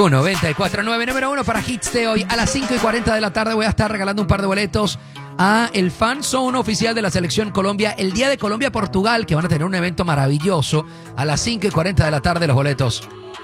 Tu 94.9, número 1 para Hits de hoy. A las 5:40 de la tarde voy a estar regalando un par de boletos a el Fan Zone oficial de la Selección Colombia, el día de Colombia-Portugal, que van a tener un evento maravilloso. A las 5:40 de la tarde los boletos.